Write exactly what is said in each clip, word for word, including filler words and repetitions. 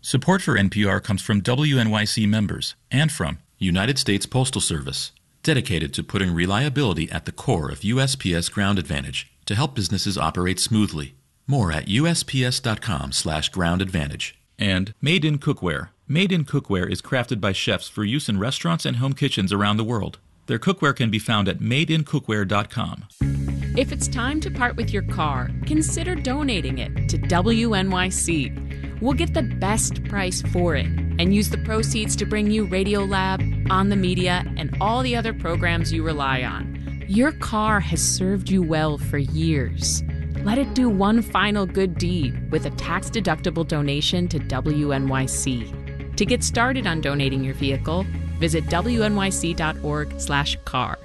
Support for N P R comes from W N Y C members and from United States Postal Service, dedicated to putting reliability at the core of U S P S Ground Advantage to help businesses operate smoothly. More at U S P S dot com slash ground advantage. And Made in Cookware. Made in Cookware is crafted by chefs for use in restaurants and home kitchens around the world. Their cookware can be found at made in cookware dot com. If it's time to part with your car, consider donating it to W N Y C. We'll get the best price for it and use the proceeds to bring you Radiolab, On the Media, and all the other programs you rely on. Your car has served you well for years. Let it do one final good deed with a tax-deductible donation to W N Y C. To get started on donating your vehicle, visit W N Y C dot org slash car.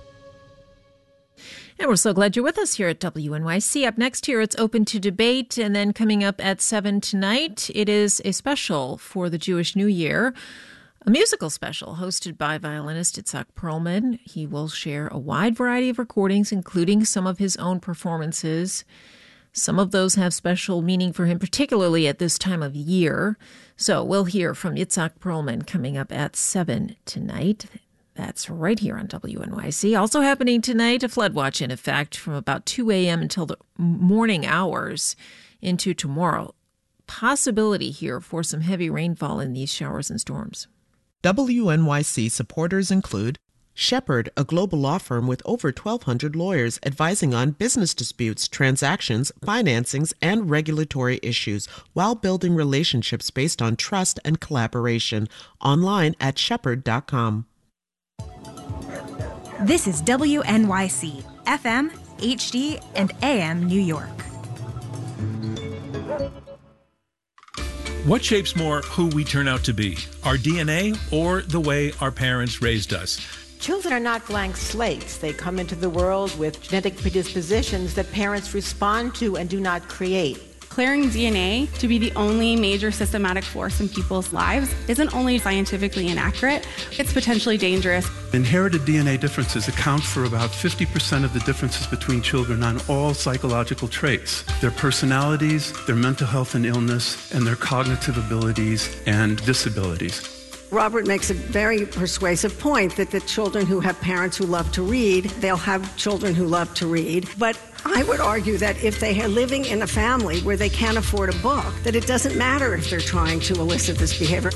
And we're so glad you're with us here at W N Y C. Up next here, it's Open to Debate. And then coming up at seven tonight, it is a special for the Jewish New Year, a musical special hosted by violinist Itzhak Perlman. He will share a wide variety of recordings, including some of his own performances. Some of those have special meaning for him, particularly at this time of year. So we'll hear from Itzhak Perlman coming up at seven tonight. That's right here on W N Y C. Also happening tonight, a flood watch in effect from about two a.m. until the morning hours into tomorrow. Possibility here for some heavy rainfall in these showers and storms. W N Y C supporters include Shepherd, a global law firm with over twelve hundred lawyers advising on business disputes, transactions, financings, and regulatory issues while building relationships based on trust and collaboration. Online at shepherd dot com. This is W N Y C, F M, H D, and A M New York. What shapes more who we turn out to be, our D N A or the way our parents raised us? Children are not blank slates. They come into the world with genetic predispositions that parents respond to and do not create. Declaring D N A to be the only major systematic force in people's lives isn't only scientifically inaccurate, it's potentially dangerous. Inherited D N A differences account for about fifty percent of the differences between children on all psychological traits, their personalities, their mental health and illness, and their cognitive abilities and disabilities. Robert makes a very persuasive point that the children who have parents who love to read, they'll have children who love to read. But I would argue that if they are living in a family where they can't afford a book, that it doesn't matter if they're trying to elicit this behavior.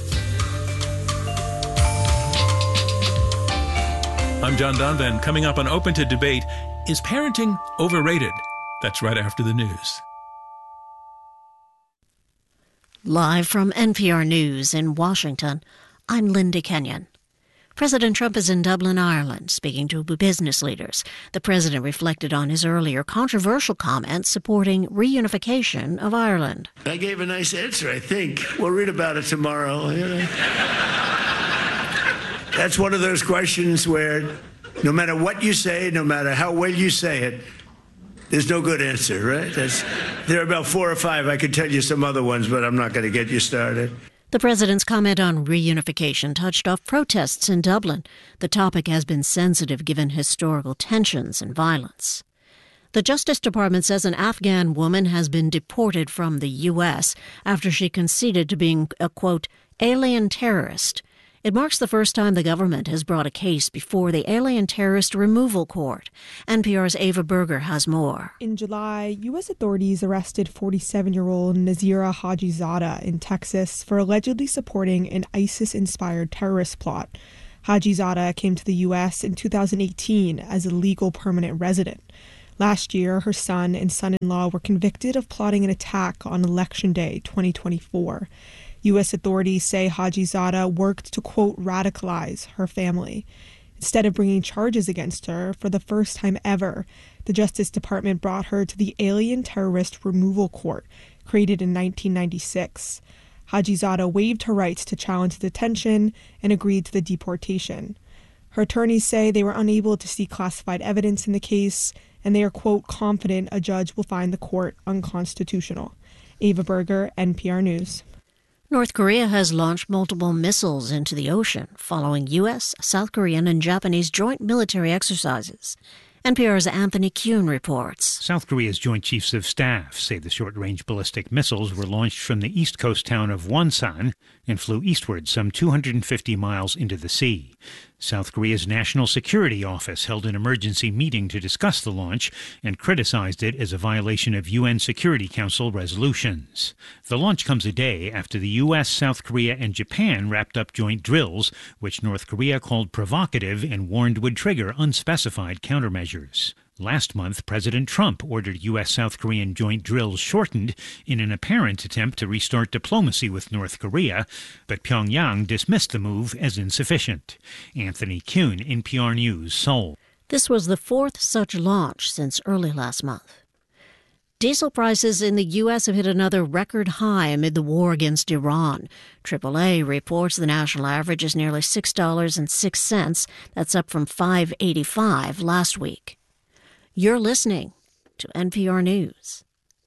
I'm John Donvan. Coming up on Open to Debate, is parenting overrated? That's right after the news. Live from N P R News in Washington, I'm Linda Kenyon. President Trump is in Dublin, Ireland, speaking to business leaders. The president reflected on his earlier controversial comments supporting reunification of Ireland. I gave a nice answer, I think. We'll read about it tomorrow. You know? That's one of those questions where no matter what you say, no matter how well you say it, there's no good answer, right? That's, there are about four or five. I could tell you some other ones, but I'm not going to get you started. The president's comment on reunification touched off protests in Dublin. The topic has been sensitive given historical tensions and violence. The Justice Department says an Afghan woman has been deported from the U S after she conceded to being a, quote, alien terrorist. It marks the first time the government has brought a case before the Alien Terrorist Removal Court. N P R's Ava Berger has more. In July, U S authorities arrested forty-seven-year-old Nazira Hajizadeh in Texas for allegedly supporting an ISIS-inspired terrorist plot. Hajizadeh came to the U S in two thousand eighteen as a legal permanent resident. Last year, her son and son-in-law were convicted of plotting an attack on Election Day twenty twenty-four. U S authorities say Hajizadeh worked to, quote, radicalize her family. Instead of bringing charges against her, for the first time ever, the Justice Department brought her to the Alien Terrorist Removal Court, created in nineteen ninety-six. Hajizadeh waived her rights to challenge the detention and agreed to the deportation. Her attorneys say they were unable to see classified evidence in the case, and they are, quote, confident a judge will find the court unconstitutional. Ava Berger, N P R News. North Korea has launched multiple missiles into the ocean following U S, South Korean, and Japanese joint military exercises. N P R's Anthony Kuhn reports. South Korea's Joint Chiefs of Staff say the short-range ballistic missiles were launched from the east coast town of Wonsan and flew eastward some two hundred fifty miles into the sea. South Korea's National Security Office held an emergency meeting to discuss the launch and criticized it as a violation of U N Security Council resolutions. The launch comes a day after the U S, South Korea, and Japan wrapped up joint drills, which North Korea called provocative and warned would trigger unspecified countermeasures. Last month, President Trump ordered U S-South Korean joint drills shortened in an apparent attempt to restart diplomacy with North Korea, but Pyongyang dismissed the move as insufficient. Anthony Kuhn, N P R News, Seoul. This was the fourth such launch since early last month. Diesel prices in the U S have hit another record high amid the war against Iran. triple A reports the national average is nearly six dollars and six cents. That's up from five dollars and eighty-five cents last week. You're listening to N P R News.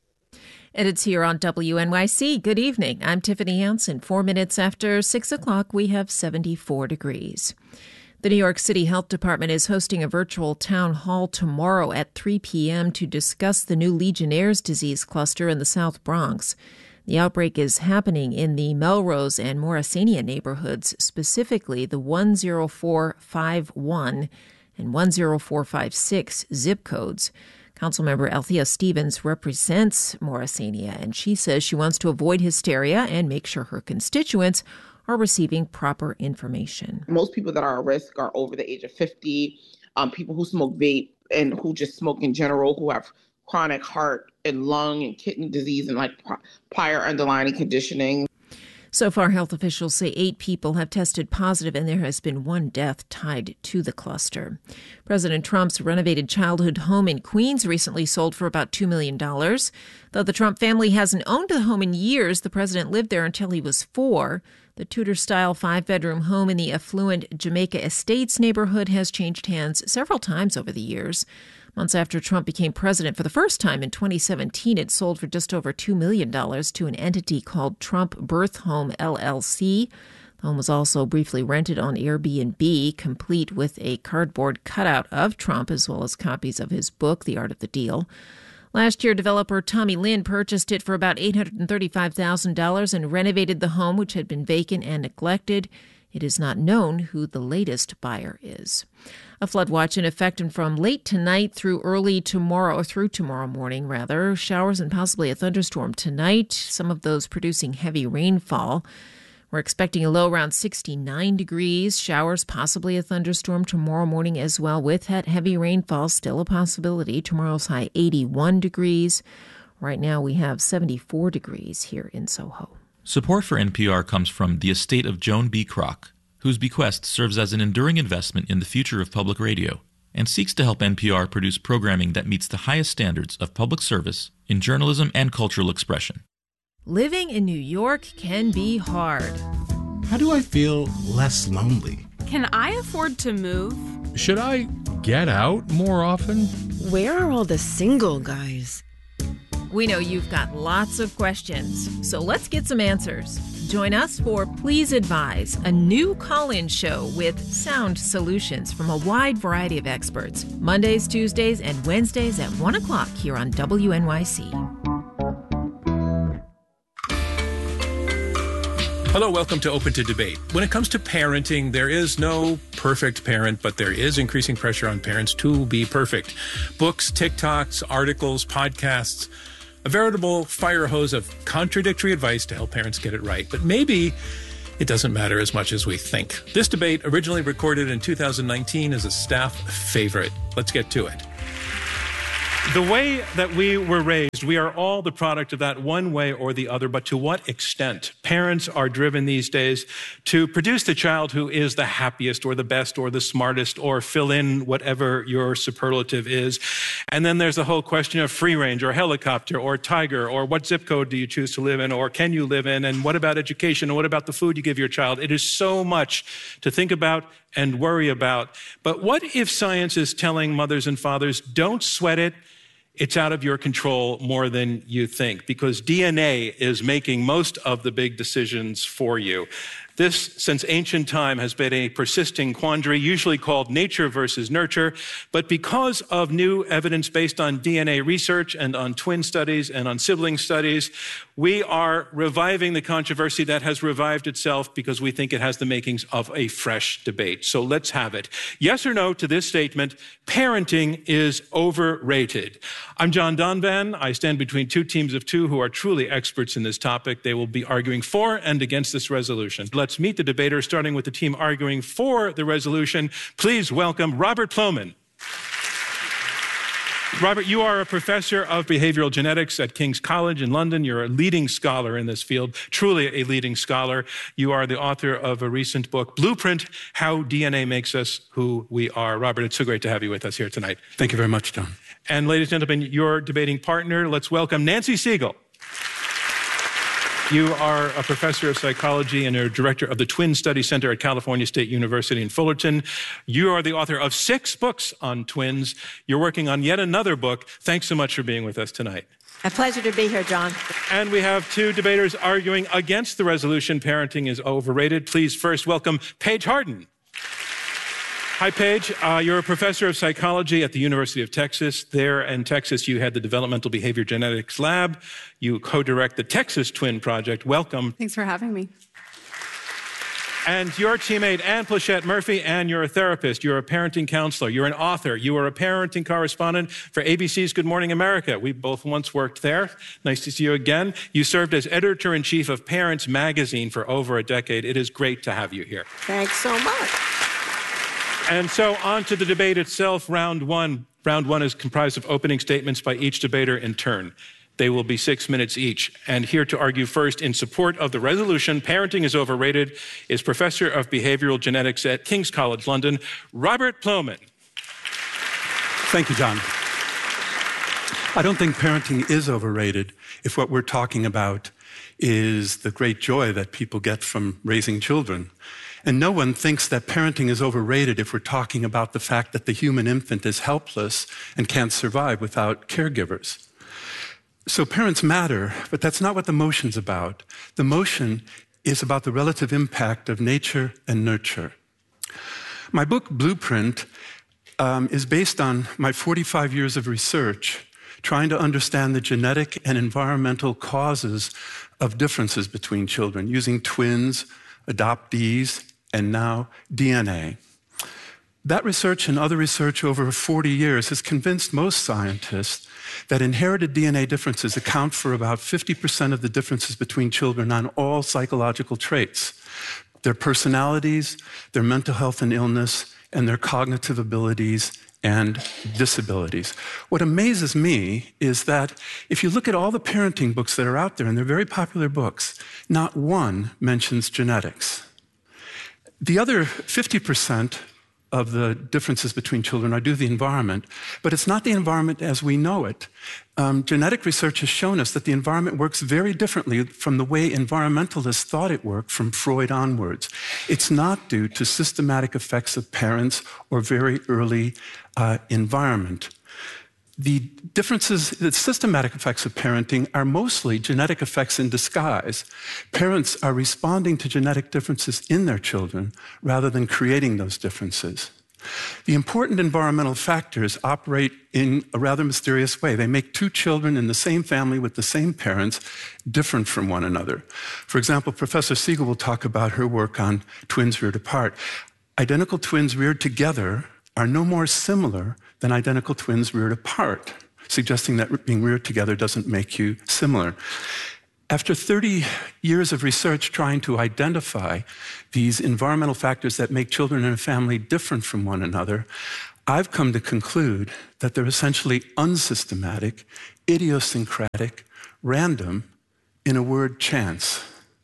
And it's here on W N Y C. Good evening. I'm Tiffany Hansen. Four minutes after six o'clock, we have seventy-four degrees. The New York City Health Department is hosting a virtual town hall tomorrow at three p.m. to discuss the new Legionnaire's disease cluster in the South Bronx. The outbreak is happening in the Melrose and Morrisania neighborhoods, specifically the one zero four five one and one zero four five six zip codes. Councilmember Althea Stevens represents Morrisania, and she says she wants to avoid hysteria and make sure her constituents are receiving proper information. Most people that are at risk are over the age of fifty, um, people who smoke vape and who just smoke in general, who have chronic heart and lung and kidney disease and like prior underlying conditioning. So far, health officials say eight people have tested positive, and there has been one death tied to the cluster. President Trump's renovated childhood home in Queens recently sold for about two million dollars. Though the Trump family hasn't owned the home in years, the president lived there until he was four. The Tudor-style five-bedroom home in the affluent Jamaica Estates neighborhood has changed hands several times over the years. Months after Trump became president for the first time in twenty seventeen, it sold for just over two million dollars to an entity called Trump Birth Home, L L C. The home was also briefly rented on Airbnb, complete with a cardboard cutout of Trump, as well as copies of his book, The Art of the Deal. Last year, developer Tommy Lynn purchased it for about eight hundred thirty-five thousand dollars and renovated the home, which had been vacant and neglected. It is not known who the latest buyer is. A flood watch in effect, and from late tonight through early tomorrow, or through tomorrow morning, rather. Showers and possibly a thunderstorm tonight, some of those producing heavy rainfall. We're expecting a low around sixty-nine degrees. Showers, possibly a thunderstorm tomorrow morning as well, with that heavy rainfall still a possibility. Tomorrow's high eighty-one degrees. Right now we have seventy-four degrees here in Soho. Support for N P R comes from the estate of Joan B. Kroc, whose bequest serves as an enduring investment in the future of public radio and seeks to help N P R produce programming that meets the highest standards of public service in journalism and cultural expression. Living in New York can be hard. How do I feel less lonely? Can I afford to move? Should I get out more often? Where are all the single guys? We know you've got lots of questions, so let's get some answers. Join us for Please Advise, a new call-in show with sound solutions from a wide variety of experts. Mondays, Tuesdays, and Wednesdays at one o'clock here on W N Y C. Hello, welcome to Open to Debate. When it comes to parenting, there is no perfect parent, but there is increasing pressure on parents to be perfect. Books, TikToks, articles, podcasts, a veritable fire hose of contradictory advice to help parents get it right. But maybe it doesn't matter as much as we think. This debate, originally recorded in two thousand nineteen, is a staff favorite. Let's get to it. The way that we were raised, we are all the product of that one way or the other, but to what extent? Parents are driven these days to produce the child who is the happiest or the best or the smartest or fill in whatever your superlative is. And then there's the whole question of free range or helicopter or tiger or what zip code do you choose to live in or can you live in, and what about education and what about the food you give your child? It is so much to think about and worry about. But what if science is telling mothers and fathers, don't sweat it, it's out of your control more than you think, because D N A is making most of the big decisions for you. This, since ancient time, has been a persisting quandary, usually called nature versus nurture. But because of new evidence based on D N A research and on twin studies and on sibling studies, we are reviving the controversy that has revived itself because we think it has the makings of a fresh debate. So let's have it. Yes or no to this statement, parenting is overrated. I'm John Donvan. I stand between two teams of two who are truly experts in this topic. They will be arguing for and against this resolution. Let's meet the debaters, starting with the team arguing for the resolution. Please welcome Robert Plomin. Robert, you are a professor of behavioral genetics at King's College in London. You're a leading scholar in this field, truly a leading scholar. You are the author of a recent book, Blueprint, How D N A Makes Us Who We Are. Robert, it's so great to have you with us here tonight. Thank you very much, John. And ladies and gentlemen, your debating partner, let's welcome Nancy Siegel. You are a professor of psychology and a director of the Twin Study Center at California State University in Fullerton. You are the author of six books on twins. You're working on yet another book. Thanks so much for being with us tonight. A pleasure to be here, John. And we have two debaters arguing against the resolution, parenting is overrated. Please first welcome Paige Harden. Hi, Paige. Uh, you're a professor of psychology at the University of Texas. There in Texas, you had the Developmental Behavior Genetics Lab. You co-direct the Texas Twin Project. Welcome. Thanks for having me. And your teammate, Ann Plachette Murphy, and you're a therapist. You're a parenting counselor. You're an author. You are a parenting correspondent for A B C's Good Morning America. We both once worked there. Nice to see you again. You served as editor-in-chief of Parents Magazine for over a decade. It is great to have you here. Thanks so much. And so on to the debate itself, round one. Round one is comprised of opening statements by each debater in turn. They will be six minutes each. And here to argue first in support of the resolution, parenting is overrated, is Professor of Behavioral Genetics at King's College London, Robert Plomin. Thank you, John. I don't think parenting is overrated if what we're talking about is the great joy that people get from raising children. And no one thinks that parenting is overrated if we're talking about the fact that the human infant is helpless and can't survive without caregivers. So parents matter, but that's not what the motion's about. The motion is about the relative impact of nature and nurture. My book, Blueprint, um, is based on my forty-five years of research trying to understand the genetic and environmental causes of differences between children using twins, adoptees, and now D N A. That research and other research over forty years has convinced most scientists that inherited D N A differences account for about fifty percent of the differences between children on all psychological traits: their personalities, their mental health and illness, and their cognitive abilities and disabilities. What amazes me is that if you look at all the parenting books that are out there, and they're very popular books, not one mentions genetics. The other fifty percent of the differences between children are due to the environment, but it's not the environment as we know it. Um, genetic research has shown us that the environment works very differently from the way environmentalists thought it worked from Freud onwards. It's not due to systematic effects of parents or very early uh, environment. The differences, the systematic effects of parenting are mostly genetic effects in disguise. Parents are responding to genetic differences in their children rather than creating those differences. The important environmental factors operate in a rather mysterious way. They make two children in the same family with the same parents different from one another. For example, Professor Siegel will talk about her work on twins reared apart. Identical twins reared together are no more similar than identical twins reared apart, suggesting that being reared together doesn't make you similar. After thirty years of research trying to identify these environmental factors that make children in a family different from one another, I've come to conclude that they're essentially unsystematic, idiosyncratic, random, in a word, chance.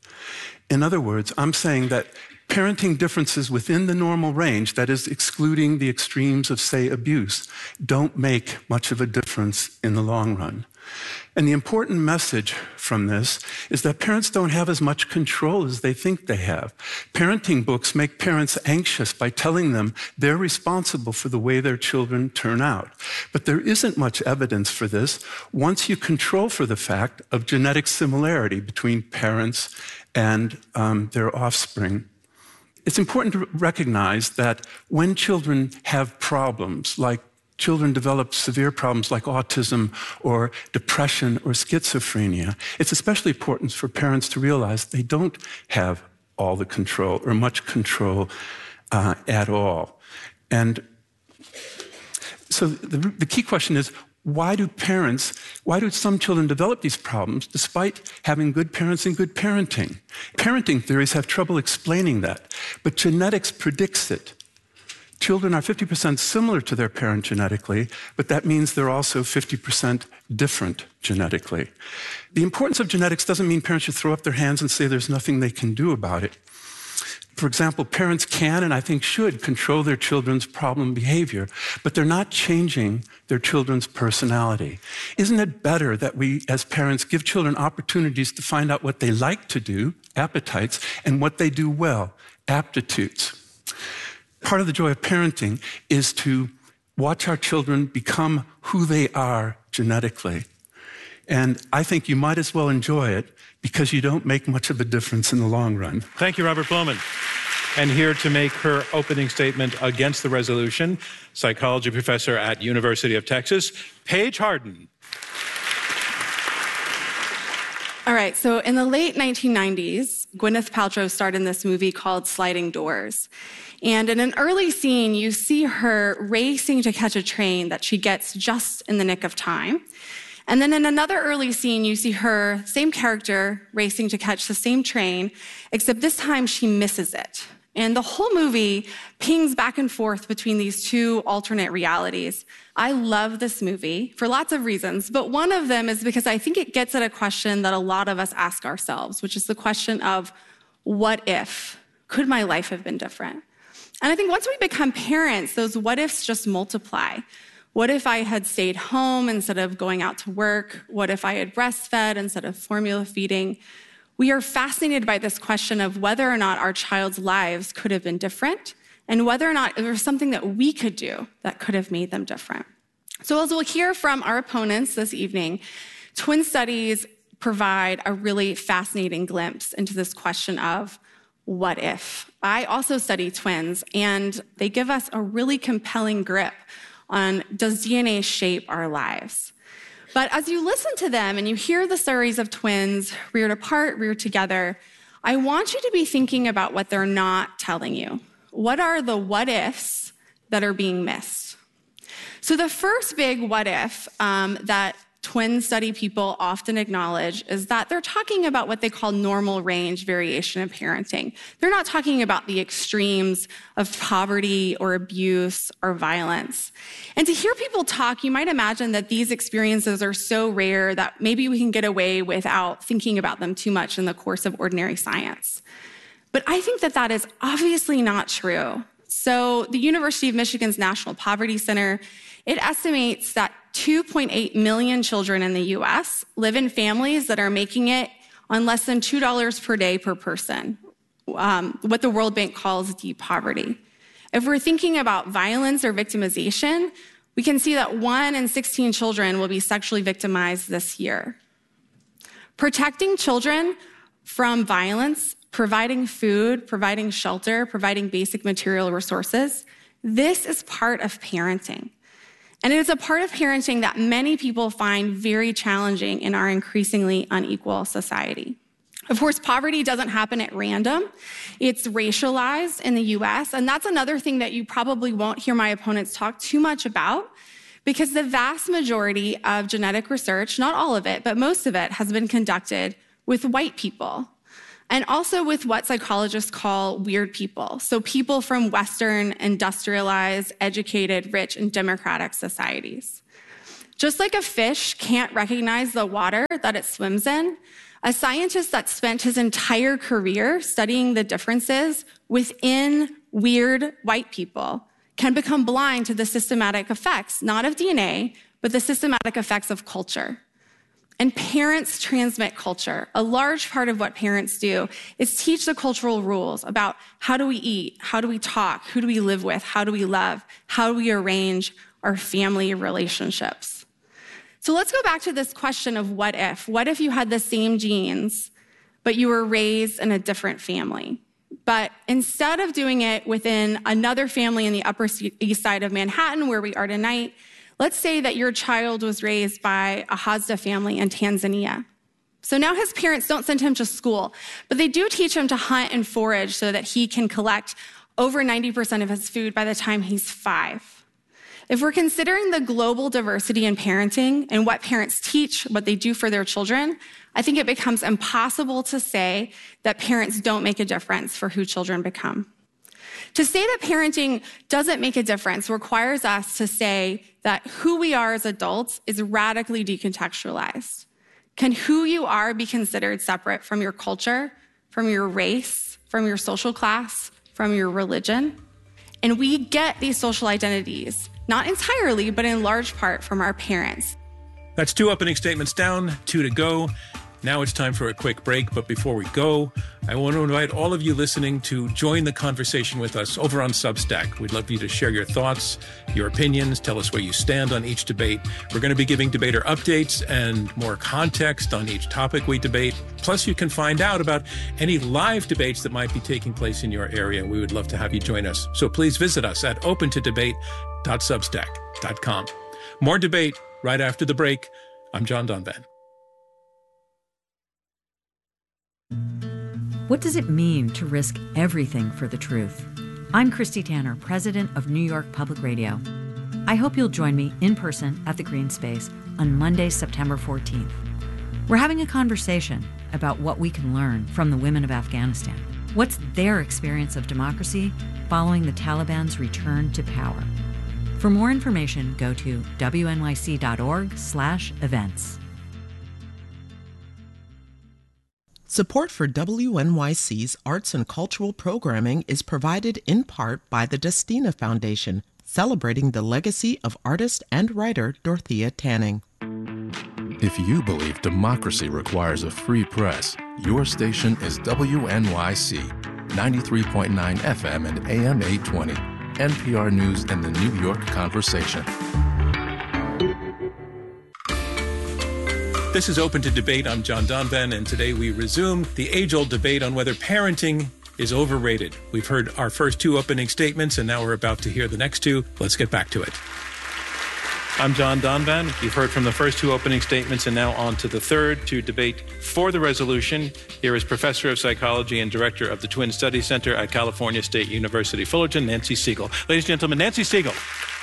In other words, I'm saying that parenting differences within the normal range, that is, excluding the extremes of, say, abuse, don't make much of a difference in the long run. And the important message from this is that parents don't have as much control as they think they have. Parenting books make parents anxious by telling them they're responsible for the way their children turn out. But there isn't much evidence for this once you control for the fact of genetic similarity between parents and um, their offspring. It's important to recognize that when children have problems, like children develop severe problems like autism or depression or schizophrenia, it's especially important for parents to realize they don't have all the control or much control uh, at all. And so the, the key question is, why do parents, why do some children develop these problems despite having good parents and good parenting? Parenting theories have trouble explaining that, but genetics predicts it. Children are fifty percent similar to their parent genetically, but that means they're also fifty percent different genetically. The importance of genetics doesn't mean parents should throw up their hands and say there's nothing they can do about it. For example, parents can, and I think should, control their children's problem behavior, but they're not changing their children's personality. Isn't it better that we, as parents, give children opportunities to find out what they like to do, appetites, and what they do well, aptitudes? Part of the joy of parenting is to watch our children become who they are genetically. And I think you might as well enjoy it because you don't make much of a difference in the long run. Thank you, Robert Plomin. And here to make her opening statement against the resolution, psychology professor at University of Texas, Paige Harden. All right, so in the late nineteen nineties, Gwyneth Paltrow starred in this movie called Sliding Doors. And in an early scene, you see her racing to catch a train that she gets just in the nick of time. And then in another early scene, you see her, same character, racing to catch the same train, except this time she misses it. And the whole movie pings back and forth between these two alternate realities. I love this movie for lots of reasons, but one of them is because I think it gets at a question that a lot of us ask ourselves, which is the question of, what if? Could my life have been different? And I think once we become parents, those what ifs just multiply. What if I had stayed home instead of going out to work? What if I had breastfed instead of formula feeding? We are fascinated by this question of whether or not our child's lives could have been different and whether or not there was something that we could do that could have made them different. So as we'll hear from our opponents this evening, twin studies provide a really fascinating glimpse into this question of what if? I also study twins, and they give us a really compelling grip on, does D N A shape our lives? But as you listen to them and you hear the stories of twins reared apart, reared together, I want you to be thinking about what they're not telling you. What are the what ifs that are being missed? So the first big what if um, that twin study people often acknowledge is that they're talking about what they call normal range variation in parenting. They're not talking about the extremes of poverty or abuse or violence. And to hear people talk, you might imagine that these experiences are so rare that maybe we can get away without thinking about them too much in the course of ordinary science. But I think that that is obviously not true. So the University of Michigan's National Poverty Center, it estimates that two point eight million children in the U S live in families that are making it on less than two dollars per day per person, um, what the World Bank calls deep poverty. If we're thinking about violence or victimization, we can see that one in sixteen children will be sexually victimized this year. Protecting children from violence, providing food, providing shelter, providing basic material resources, this is part of parenting. And it is a part of parenting that many people find very challenging in our increasingly unequal society. Of course, poverty doesn't happen at random. It's racialized in the U S, and that's another thing that you probably won't hear my opponents talk too much about, because the vast majority of genetic research, not all of it, but most of it, has been conducted with white people, and also with what psychologists call weird people. So people from Western, industrialized, educated, rich, and democratic societies. Just like a fish can't recognize the water that it swims in, a scientist that spent his entire career studying the differences within weird white people can become blind to the systematic effects, not of D N A, but the systematic effects of culture. And parents transmit culture. A large part of what parents do is teach the cultural rules about how do we eat, how do we talk, who do we live with, how do we love, how do we arrange our family relationships. So let's go back to this question of what if. What if you had the same genes, but you were raised in a different family. But instead of doing it within another family in the Upper East Side of Manhattan, where we are tonight, let's say that your child was raised by a Hadza family in Tanzania. So now his parents don't send him to school, but they do teach him to hunt and forage so that he can collect over ninety percent of his food by the time he's five. If we're considering the global diversity in parenting and what parents teach, what they do for their children, I think it becomes impossible to say that parents don't make a difference for who children become. To say that parenting doesn't make a difference requires us to say that who we are as adults is radically decontextualized. Can who you are be considered separate from your culture, from your race, from your social class, from your religion? And we get these social identities, not entirely, but in large part from our parents. That's two opening statements down, two to go. Now it's time for a quick break, but before we go, I want to invite all of you listening to join the conversation with us over on Substack. We'd love you to share your thoughts, your opinions, tell us where you stand on each debate. We're going to be giving debater updates and more context on each topic we debate. Plus, you can find out about any live debates that might be taking place in your area. We would love to have you join us. So please visit us at open to debate dot substack dot com. More debate right after the break. I'm John Donvan. What does it mean to risk everything for the truth? I'm Christy Tanner, president of New York Public Radio. I hope you'll join me in person at the Green Space on Monday, September fourteenth. We're having a conversation about what we can learn from the women of Afghanistan. What's their experience of democracy following the Taliban's return to power? For more information, go to W N Y C dot org slash events. Support for W N Y C's arts and cultural programming is provided in part by the Destina Foundation, celebrating the legacy of artist and writer Dorothea Tanning. If you believe democracy requires a free press, your station is W N Y C, ninety-three point nine F M and A M eight twenty, N P R News and the New York Conversation. This is Open to Debate. I'm John Donvan, and today we resume the age-old debate on whether parenting is overrated. We've heard our first two opening statements, and now we're about to hear the next two. Let's get back to it. I'm John Donvan. You've heard from the first two opening statements, and now on to the third to debate for the resolution. Here is Professor of Psychology and Director of the Twin Studies Center at California State University, Fullerton, Nancy Siegel. Ladies and gentlemen, Nancy Siegel.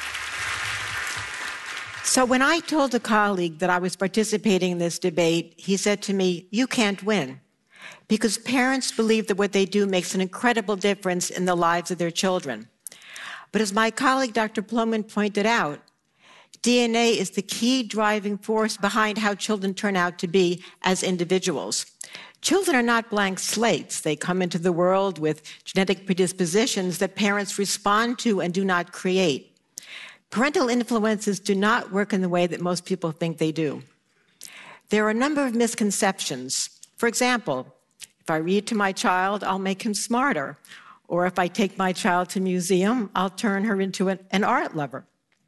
So when I told a colleague that I was participating in this debate, he said to me, "You can't win," because parents believe that what they do makes an incredible difference in the lives of their children. But as my colleague Doctor Plomin pointed out, D N A is the key driving force behind how children turn out to be as individuals. Children are not blank slates. They come into the world with genetic predispositions that parents respond to and do not create. Parental influences do not work in the way that most people think they do. There are a number of misconceptions. For example, if I read to my child, I'll make him smarter. Or if I take my child to a museum, I'll turn her into an, an art lover.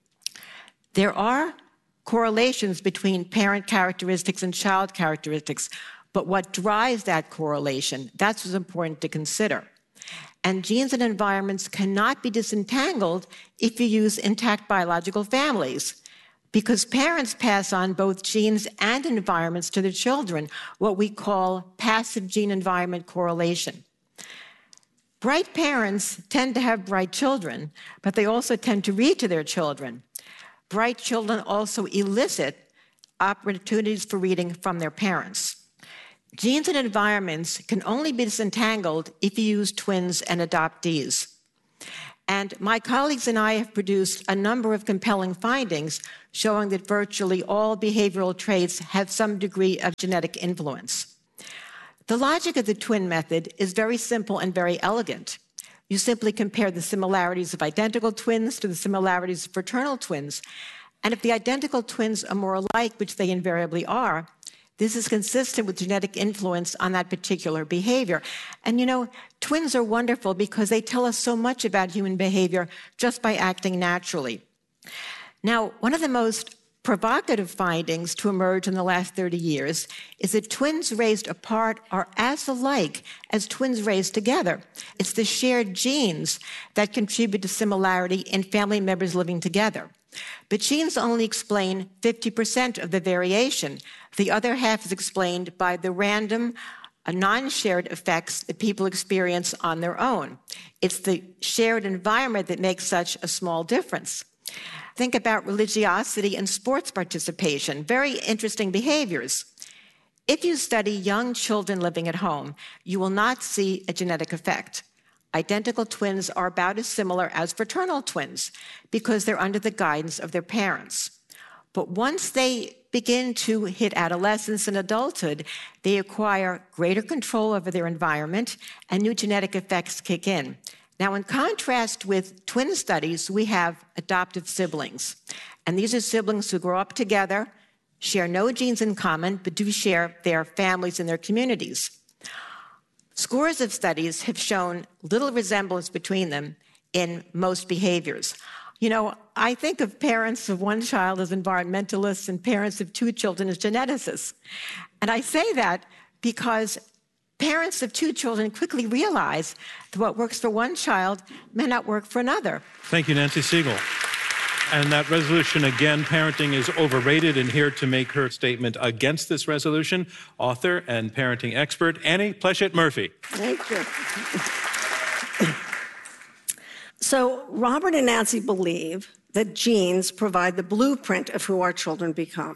There are correlations between parent characteristics and child characteristics, but what drives that correlation, that's what's important to consider. And genes and environments cannot be disentangled if you use intact biological families, because parents pass on both genes and environments to their children, what we call passive gene-environment correlation. Bright parents tend to have bright children, but they also tend to read to their children. Bright children also elicit opportunities for reading from their parents. Genes and environments can only be disentangled if you use twins and adoptees. And my colleagues and I have produced a number of compelling findings showing that virtually all behavioral traits have some degree of genetic influence. The logic of the twin method is very simple and very elegant. You simply compare the similarities of identical twins to the similarities of fraternal twins. And if the identical twins are more alike, which they invariably are, this is consistent with genetic influence on that particular behavior. And you know, twins are wonderful because they tell us so much about human behavior just by acting naturally. Now, one of the most provocative findings to emerge in the last thirty years is that twins raised apart are as alike as twins raised together. It's the shared genes that contribute to similarity in family members living together. But genes only explain fifty percent of the variation. The other half is explained by the random, uh, non-shared effects that people experience on their own. It's the shared environment that makes such a small difference. Think about religiosity and sports participation, very interesting behaviors. If you study young children living at home, you will not see a genetic effect. Identical twins are about as similar as fraternal twins because they're under the guidance of their parents. But once they begin to hit adolescence and adulthood, they acquire greater control over their environment and new genetic effects kick in. Now, in contrast with twin studies, we have adoptive siblings. And these are siblings who grow up together, share no genes in common, but do share their families and their communities. Scores of studies have shown little resemblance between them in most behaviors. You know, I think of parents of one child as environmentalists and parents of two children as geneticists. And I say that because parents of two children quickly realize that what works for one child may not work for another. Thank you, Nancy Siegel. And that resolution, again, parenting is overrated. And here to make her statement against this resolution, author and parenting expert, Annie Pleshette Murphy. Thank you. So Robert and Nancy believe that genes provide the blueprint of who our children become.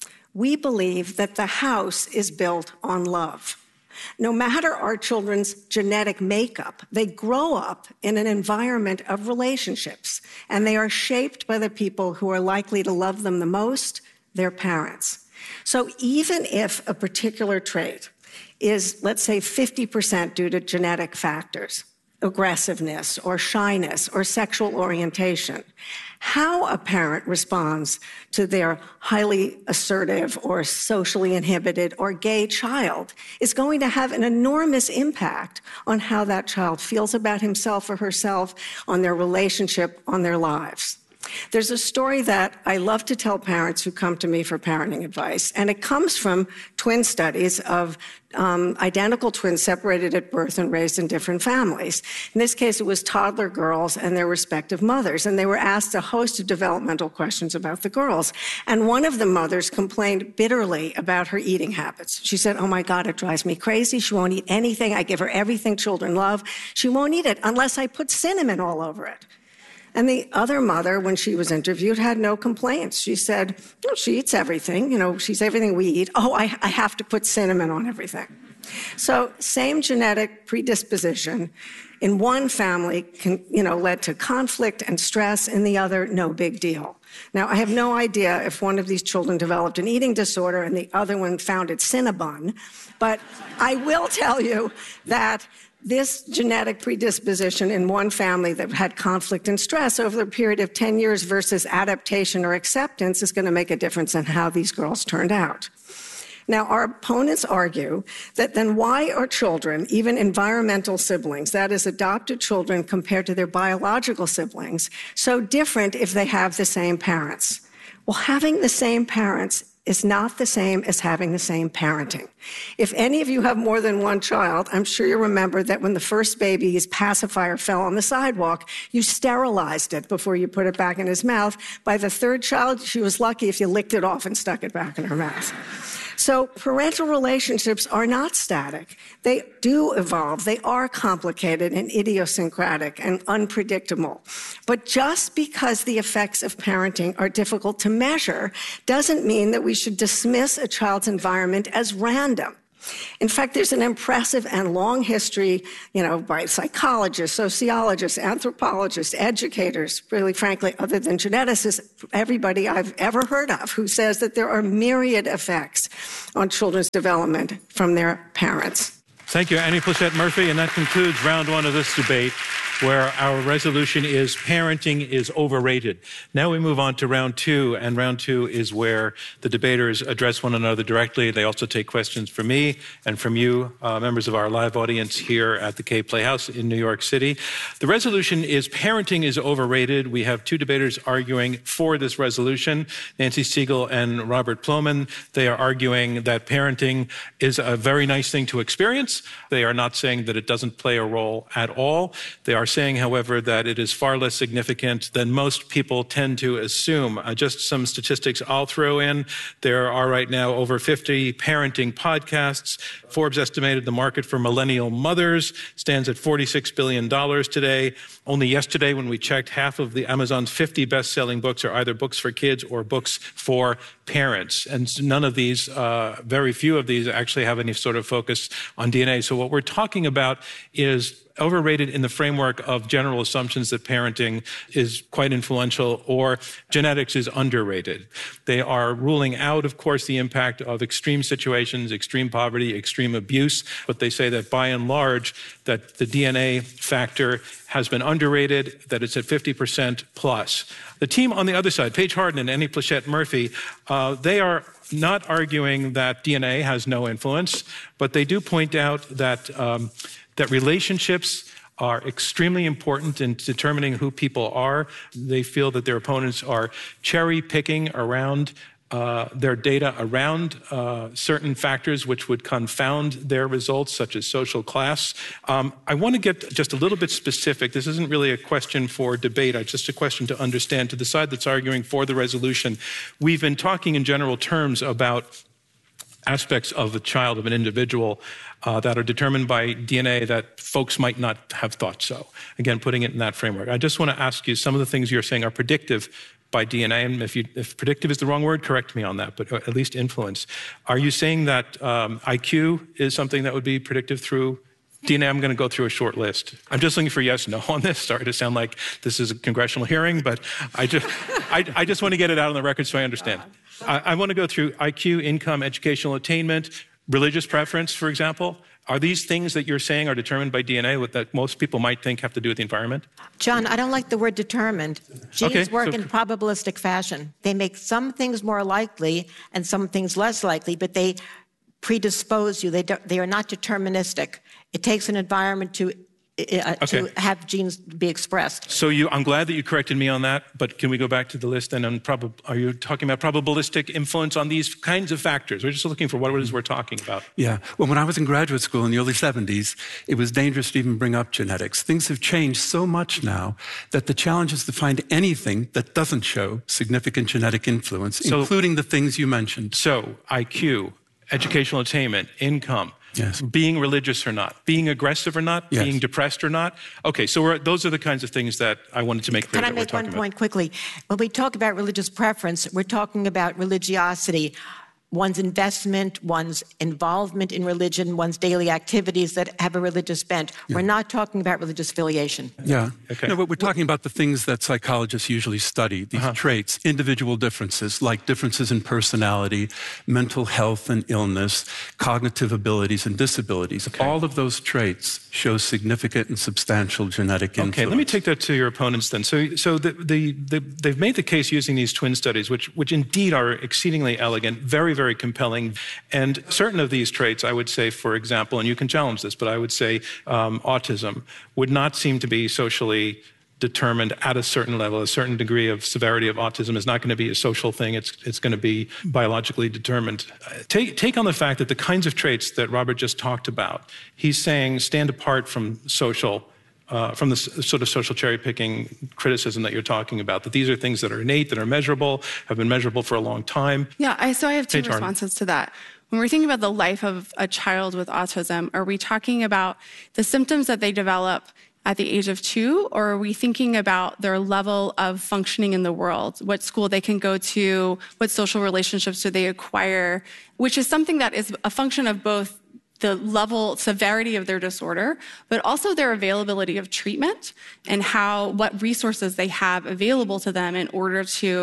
We believe that the house is built on love. No matter our children's genetic makeup, they grow up in an environment of relationships, and they are shaped by the people who are likely to love them the most, their parents. So even if a particular trait is, let's say, fifty percent due to genetic factors, aggressiveness or shyness or sexual orientation, how a parent responds to their highly assertive or socially inhibited or gay child is going to have an enormous impact on how that child feels about himself or herself, on their relationship, on their lives. There's a story that I love to tell parents who come to me for parenting advice, and it comes from twin studies of um, identical twins separated at birth and raised in different families. In this case, it was toddler girls and their respective mothers, and they were asked a host of developmental questions about the girls. And one of the mothers complained bitterly about her eating habits. She said, "Oh my God, it drives me crazy. She won't eat anything. I give her everything children love. She won't eat it unless I put cinnamon all over it." And the other mother, when she was interviewed, had no complaints. She said, "Oh, she eats everything. You know, she's everything we eat. Oh, I, I have to put cinnamon on everything." So same genetic predisposition in one family can, you know, led to conflict and stress. In the other, no big deal. Now, I have no idea if one of these children developed an eating disorder and the other one found it Cinnabon, but I will tell you that this genetic predisposition in one family that had conflict and stress over a period of ten years versus adaptation or acceptance is going to make a difference in how these girls turned out. Now, our opponents argue that then why are children, even environmental siblings, that is, adopted children compared to their biological siblings, so different if they have the same parents? Well, having the same parents is not the same as having the same parenting. If any of you have more than one child, I'm sure you remember that when the first baby's pacifier fell on the sidewalk, you sterilized it before you put it back in his mouth. By the third child, she was lucky if you licked it off and stuck it back in her mouth. So parental relationships are not static. They do evolve. They are complicated and idiosyncratic and unpredictable. But just because the effects of parenting are difficult to measure doesn't mean that we should dismiss a child's environment as random. In fact, there's an impressive and long history, you know, by psychologists, sociologists, anthropologists, educators, really frankly, other than geneticists, everybody I've ever heard of who says that there are myriad effects on children's development from their parents. Thank you, Annie Pleshette Murphy, and that concludes round one of this debate. where our resolution is parenting is overrated. Now we move on to round two, and round two is where the debaters address one another directly. They also take questions from me and from you, uh, members of our live audience here at the Kay Playhouse in New York City. The resolution is parenting is overrated. We have two debaters arguing for this resolution, Nancy Siegel and Robert Plomin. They are arguing that parenting is a very nice thing to experience. They are not saying that it doesn't play a role at all. They are saying, however, that it is far less significant than most people tend to assume. Uh, just some statistics I'll throw in. There are right now over fifty parenting podcasts. Forbes estimated the market for millennial mothers stands at forty-six billion dollars today. Only yesterday, when we checked, half of the Amazon's fifty best-selling books are either books for kids or books for parents. And none of these, uh, very few of these, actually have any sort of focus on D N A. So what we're talking about is overrated in the framework of general assumptions that parenting is quite influential, or genetics is underrated. They are ruling out, of course, the impact of extreme situations, extreme poverty, extreme abuse, but they say that by and large, that the D N A factor has been underrated, that it's at fifty percent plus. The team on the other side, Paige Harden and Annie Plachette Murphy, uh, they are not arguing that D N A has no influence, but they do point out that um, that relationships are extremely important in determining who people are. They feel that their opponents are cherry-picking around uh, their data around uh, certain factors which would confound their results, such as social class. Um, I want to get just a little bit specific. This isn't really a question for debate. It's just a question to understand. To the side that's arguing for the resolution, we've been talking in general terms about aspects of the child, of an individual, uh, that are determined by D N A that folks might not have thought so. Again, putting it in that framework. I just want to ask you, some of the things you're saying are predictive by D N A, and if, you, if predictive is the wrong word, correct me on that, but at least influence. Are you saying that um, I Q is something that would be predictive through D N A? I'm going to go through a short list. I'm just looking for yes, no on this. Sorry to sound like this is a congressional hearing, but I just, I, I just want to get it out on the record so I understand. I, I want to go through I Q, income, educational attainment, religious preference, for example. Are these things that you're saying are determined by D N A that most people might think have to do with the environment? John, I don't like the word determined. Genes okay, work so, in probabilistic fashion. They make some things more likely and some things less likely, but they predispose you. They, do, they are not deterministic. It takes an environment to Uh, okay. to have genes be expressed. So you, I'm glad that you corrected me on that, but can we go back to the list? And on prob- are you talking about probabilistic influence on these kinds of factors? We're just looking for what it is we're talking about. Yeah. Well, when I was in graduate school in the early seventies, it was dangerous to even bring up genetics. Things have changed so much now that the challenge is to find anything that doesn't show significant genetic influence, so, including the things you mentioned. So I Q, educational attainment, income, yes. being religious or not, being aggressive or not, yes. being depressed or not. Okay, so we're, those are the kinds of things that I wanted to make clear. Can I make one point quickly? When we talk about religious preference, we're talking about religiosity, one's investment, one's involvement in religion, one's daily activities that have a religious bent. Yeah. We're not talking about religious affiliation. Yeah. Okay. No, but we're talking about the things that psychologists usually study, these uh-huh. traits, individual differences, like differences in personality, mental health and illness, cognitive abilities and disabilities. Okay. All of those traits show significant and substantial genetic influence. Okay, let me take that to your opponents then. So, so the, the, the, they've made the case using these twin studies, which, which indeed are exceedingly elegant, very, very compelling. And certain of these traits, I would say, for example, and you can challenge this, but I would say um, autism would not seem to be socially determined at a certain level. A certain degree of severity of autism is not going to be a social thing. It's, it's going to be biologically determined. Take, take on the fact that the kinds of traits that Robert just talked about, he's saying stand apart from social Uh, from the sort of social cherry-picking criticism that you're talking about, that these are things that are innate, that are measurable, have been measurable for a long time. Yeah, I, so I have two Paige responses to that. When we're thinking about the life of a child with autism, are we talking about the symptoms that they develop at the age of two, or are we thinking about their level of functioning in the world, what school they can go to, what social relationships do they acquire, which is something that is a function of both the level, severity of their disorder, but also their availability of treatment and how, what resources they have available to them in order to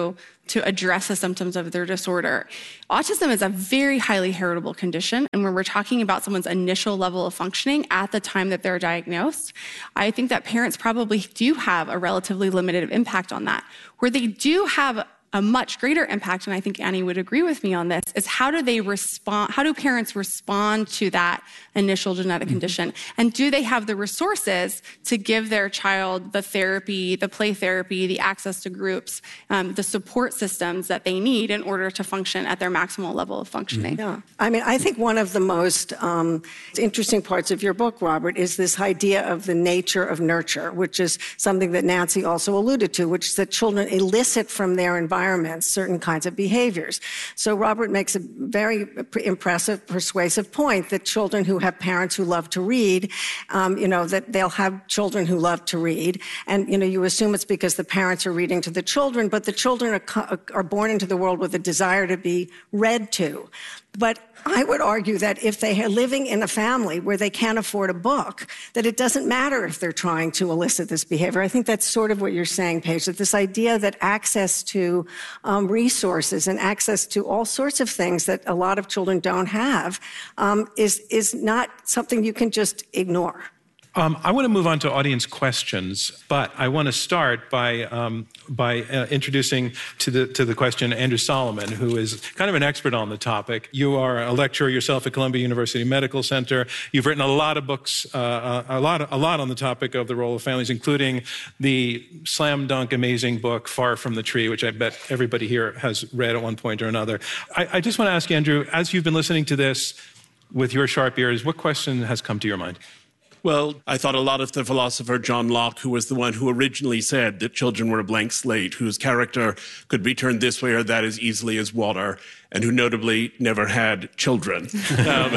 to address the symptoms of their disorder. Autism is a very highly heritable condition, and when we're talking about someone's initial level of functioning at the time that they're diagnosed, I think that parents probably do have a relatively limited impact on that. Where they do have a much greater impact, and I think Annie would agree with me on this, is how do they respond, how do parents respond to that initial genetic condition? And do they have the resources to give their child the therapy, the play therapy, the access to groups, um, the support systems that they need in order to function at their maximal level of functioning? Yeah. I mean, I think one of the most um, interesting parts of your book, Robert, is this idea of the nature of nurture, which is something that Nancy also alluded to, which is that children elicit from their environment certain kinds of behaviors. So Robert makes a very impressive, persuasive point that children who have parents who love to read, um, you know, that they'll have children who love to read. And, you know, you assume it's because the parents are reading to the children, but the children are, are born into the world with a desire to be read to. But I would argue that if they are living in a family where they can't afford a book, that it doesn't matter if they're trying to elicit this behavior. I think that's sort of what you're saying, Paige, that this idea that access to um, resources and access to all sorts of things that a lot of children don't have um, is, is not something you can just ignore. Um, I want to move on to audience questions, but I want to start by um, by uh, introducing to the to the question Andrew Solomon, who is kind of an expert on the topic. You are a lecturer yourself at Columbia University Medical Center. You've written a lot of books, uh, a lot a lot on the topic of the role of families, including the slam dunk amazing book Far from the Tree, which I bet everybody here has read at one point or another. I, I just want to ask you, Andrew, as you've been listening to this with your sharp ears, what question has come to your mind? Well, I thought a lot of the philosopher John Locke, who was the one who originally said that children were a blank slate, whose character could be turned this way or that as easily as water, and who notably never had children. um,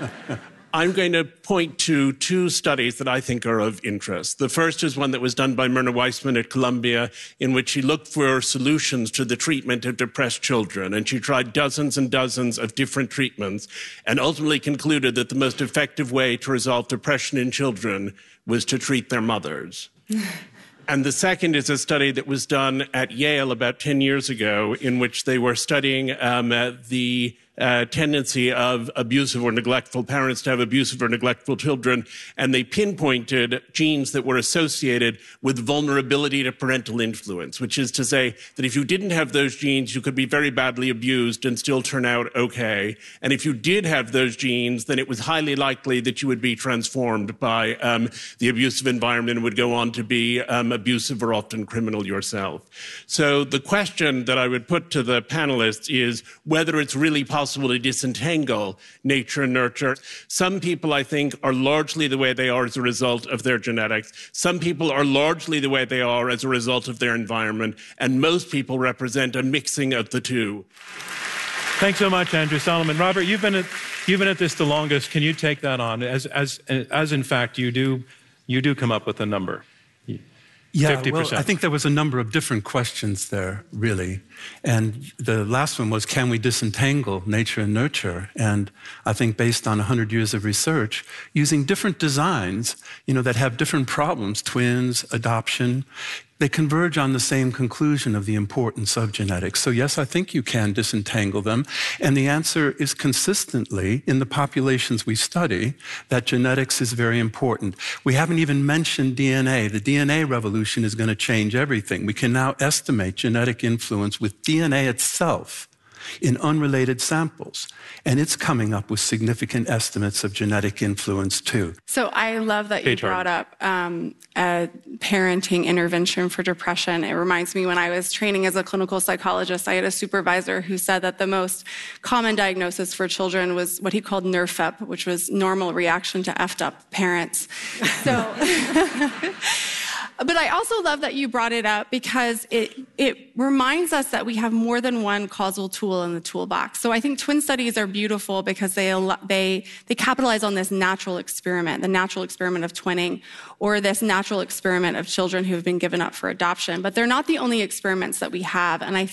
I'm going to point to two studies that I think are of interest. The first is one that was done by Myrna Weissman at Columbia, in which she looked for solutions to the treatment of depressed children. And she tried dozens and dozens of different treatments and ultimately concluded that the most effective way to resolve depression in children was to treat their mothers. And the second is a study that was done at Yale about ten years ago, in which they were studying um, uh, the uh, tendency of abusive or neglectful parents to have abusive or neglectful children, and they pinpointed genes that were associated with vulnerability to parental influence, which is to say that if you didn't have those genes, you could be very badly abused and still turn out okay. And if you did have those genes, then it was highly likely that you would be transformed by um, the abusive environment and would go on to be um, abusive or often criminal yourself. So the question that I would put to the panelists is whether it's really possible to disentangle nature and nurture. Some people, I think, are largely the way they are as a result of their genetics. Some people are largely the way they are as a result of their environment. And most people represent a mixing of the two. Thanks so much, Andrew Solomon. Robert, you've been at, you've been at this the longest. Can you take that on? As, as, as in fact, you do, you do come up with a number. Yeah, fifty percent. well, I think there was a number of different questions there, really. And the last one was, can we disentangle nature and nurture? And I think based on one hundred years of research, using different designs, you know, that have different problems, twins, adoption, they converge on the same conclusion of the importance of genetics. So yes, I think you can disentangle them. And the answer is consistently, in the populations we study, that genetics is very important. We haven't even mentioned D N A. The D N A revolution is going to change everything. We can now estimate genetic influence with D N A itself in unrelated samples. And it's coming up with significant estimates of genetic influence too. So I love that you brought up um, a parenting intervention for depression. It reminds me when I was training as a clinical psychologist, I had a supervisor who said that the most common diagnosis for children was what he called N R F E P, which was normal reaction to effed up parents. So... But I also love that you brought it up because it it reminds us that we have more than one causal tool in the toolbox. So I think twin studies are beautiful because they they they capitalize on this natural experiment, the natural experiment of twinning, or this natural experiment of children who have been given up for adoption. But they're not the only experiments that we have. And I think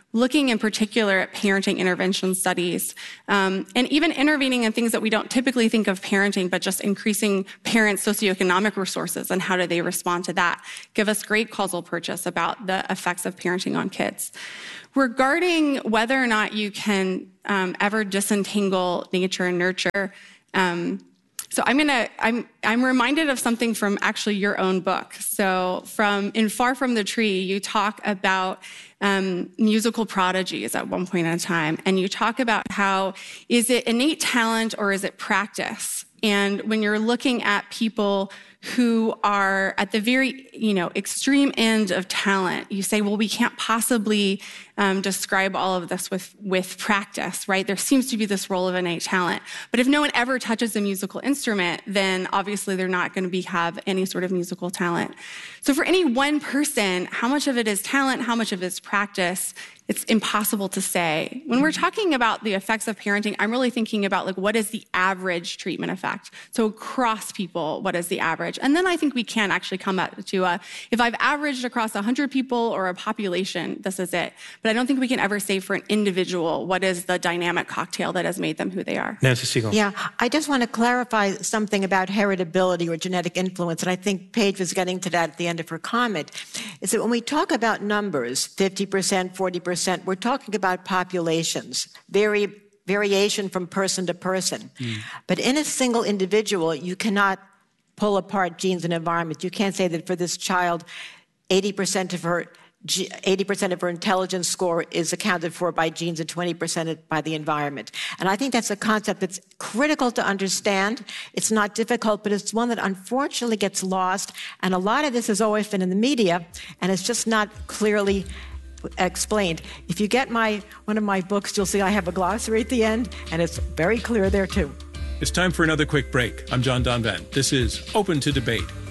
looking in particular at parenting intervention studies, um, and even intervening in things that we don't typically think of parenting, but just increasing parents' socioeconomic resources and how do they respond to that, give us great causal purchase about the effects of parenting on kids. Regarding whether or not you can um, ever disentangle nature and nurture, um, so I'm gonna, I'm, I'm reminded of something from actually your own book. So from In Far From the Tree, you talk about um, musical prodigies at one point in a time, and you talk about how, is it innate talent or is it practice? And when you're looking at people who are at the very, you know, extreme end of talent, you say, well, we can't possibly um, describe all of this with, with practice, right? There seems to be this role of innate talent. But if no one ever touches a musical instrument, then obviously they're not going to be have any sort of musical talent. So for any one person, how much of it is talent, how much of it is practice? It's impossible to say. When we're talking about the effects of parenting, I'm really thinking about like, what is the average treatment effect? So across people, what is the average? And then I think we can actually come up to a, if I've averaged across one hundred people or a population, this is it. But I don't think we can ever say for an individual, what is the dynamic cocktail that has made them who they are. Nancy Siegel. Yeah, I just want to clarify something about heritability or genetic influence, and I think Paige was getting to that at the end of her comment, is that when we talk about numbers, fifty percent, forty percent, we're talking about populations, very variation from person to person. Mm. But in a single individual, you cannot pull apart genes and environment. You can't say that for this child, eighty percent of her eighty percent of her intelligence score is accounted for by genes and twenty percent by the environment. And I think that's a concept that's critical to understand. It's not difficult, but it's one that unfortunately gets lost. And a lot of this has always been in the media, and it's just not clearly explained. If you get my one of my books, you'll see I have a glossary at the end, and it's very clear there too. It's time for another quick break. I'm John Donvan. This is Open to Debate.